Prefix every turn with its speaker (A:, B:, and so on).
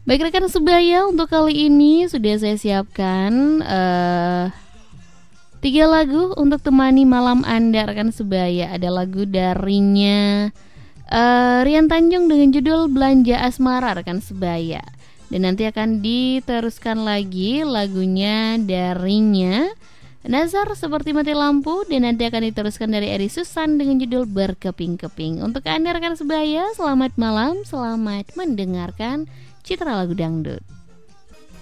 A: Baik rekan sebaya, untuk kali ini sudah saya siapkan 3 lagu untuk temani malam Anda rekan sebaya. Ada lagu darinya Rian Tanjung dengan judul Belanja Asmara rekan sebaya. Dan nanti akan diteruskan lagi lagunya darinya Nazar Seperti Mati Lampu. Dan nanti akan diteruskan dari Eri Susan dengan judul Berkeping-keping. Untuk Anda rekan sebaya, selamat malam, selamat mendengarkan Citra Lagu Dangdut.